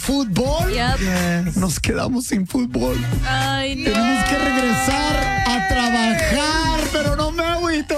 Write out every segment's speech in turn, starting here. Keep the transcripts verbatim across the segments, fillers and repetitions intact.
fútbol. Yep. Yes. Nos quedamos sin fútbol. Ay, no. Tenemos que regresar a trabajar, pero no me agüito.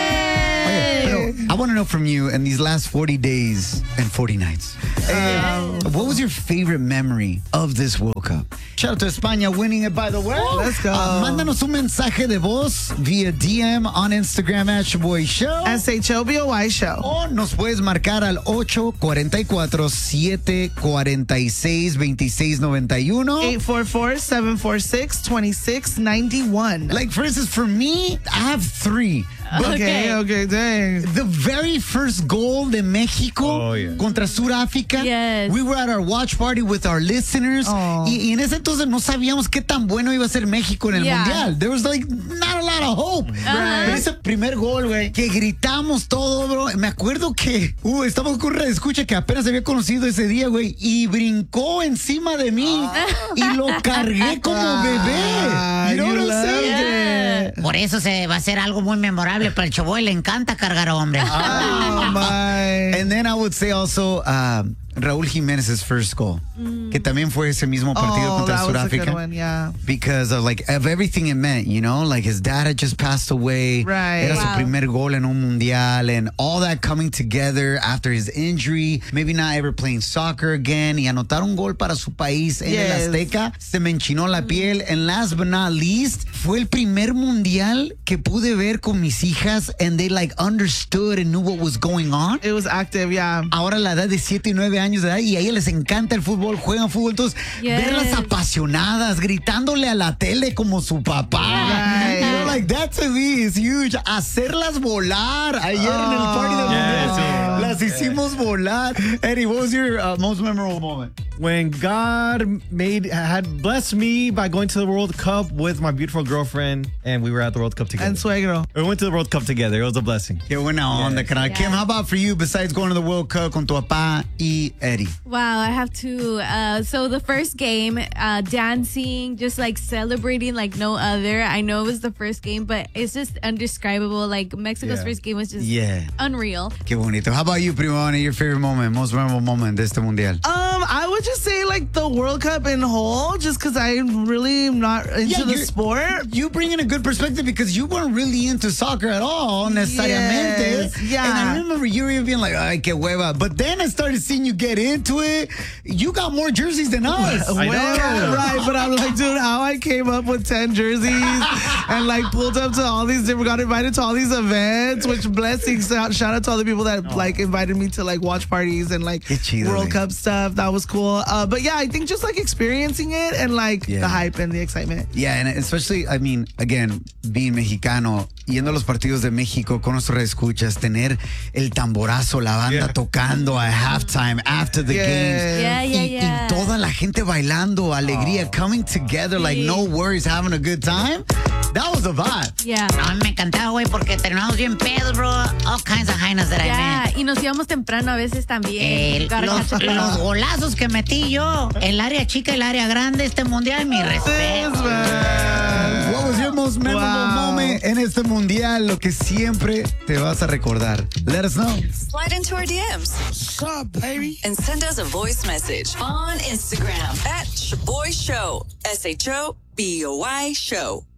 Hey. Oye, pero I want to know from you in these last forty days and forty nights. Uh, what was your favorite memory of this World Cup? Shout out to España winning it, by the way. Let's go. Uh, mándanos un mensaje de voz via D M on Instagram at Shaboy Show. S H O B O Y Show. O nos puedes marcar al ocho cuatro cuatro, siete cuatro seis, dos seis nueve uno. eight four four, seven four six, two six nine one. Like, for instance, for me, I have three. Okay, okay, dang. The very first goal de México Oh, yeah. contra Sudáfrica. Yes. We were at our watch party with our listeners. Oh. Y, y en ese entonces no sabíamos qué tan bueno iba a ser México en el Yeah. Mundial. There was like not a lot of hope. Right. Pero ese primer gol, güey, que gritamos todo, bro. Me acuerdo que uh, estamos con una escucha que apenas había conocido ese día, güey, y brincó encima de mí y lo cargué como bebé. You know you what I'm loved saying? it. Por eso se va a hacer algo muy memorable para el Choboy. Le encanta cargar hombres. Oh, my. And then I would say also uh, Raúl Jiménez's first goal, que también fue ese mismo partido Oh, contra that was a good Sudáfrica. one, yeah. Because of like of everything it meant, you know, like his dad had just passed away. Right. Era su Wow. primer gol en un mundial, and all that coming together after his injury, maybe not ever playing soccer again, y anotar un gol para su país en Yes. el Azteca, se me enchinó la piel. And last but not least, fue el primer mundial que pude ver con mis hijas, and they like understood and knew what was going on. It was active, yeah. Ahora la edad de siete y nueve años de edad, y a ellas les encanta el fútbol, juegan fútbol, entonces Yes. verlas apasionadas, gritándole a la tele como su papá. Right. You know, like that to me is huge. Hacerlas volar. Ayer en el party del Yeah, mundial, sí. las hicimos volar. Eddie, what was your uh, most memorable moment? When God made had blessed me by going to the World Cup with my beautiful girlfriend, and we were at the World Cup together. And suegro. We went to the World Cup together. It was a blessing. Qué buena onda, carnal. Yeah. Kim, how about for you, besides going to the World Cup con tu papá y Eddie? Wow, I have to. Uh, so the first game, uh, dancing, just like celebrating like no other. I know it was the first game, but it's just indescribable. Like Mexico's Yeah. first game was just Yeah. unreal. Qué bonito. How about you, Primona? Your favorite moment, most memorable moment de este mundial? Um, I would just say like the World Cup in whole, just because I'm really not into Yeah, the you're- sport. You bring in a good perspective because you weren't really into soccer at all, necesariamente. Yes, yeah. And I remember you were even being like, ay, qué hueva. But then I started seeing you get into it. You got more jerseys than us. I Well, know. right, but I'm like, dude, how I came up with ten jerseys and like pulled up to all these different, got invited to all these events, which blessings. Shout shout out to all the people that like invited me to like watch parties and like Qué chido, World güey. Cup stuff. That was cool. Uh, but yeah, I think just like experiencing it and like Yeah. the hype and the excitement. Yeah, and especially, I mean, again, being mexicano, yendo a los partidos de México con nuestros escuchas, tener el tamborazo, la banda Yeah. tocando a halftime, after the Yes. games. Yeah, yeah, y, yeah. y toda la gente bailando, alegría, coming together, like Sí. no worries, having a good time. That was a vibe. Yeah. No, me encantaba, güey, porque terminamos bien pedos, bro. All kinds of highness that I Yeah, met. y nos íbamos temprano a veces también. Eh, Gotta los, catch up. los golazos que metí yo, el área chica y el área grande, este mundial, mi Yes, respeto. man. What was your most memorable Wow. moment en este mundial? Lo que siempre te vas a recordar. Let us know. Slide into our D Ms. What's up, baby? And send us a voice message on Instagram at Shaboy Show. S H O B O Y Show.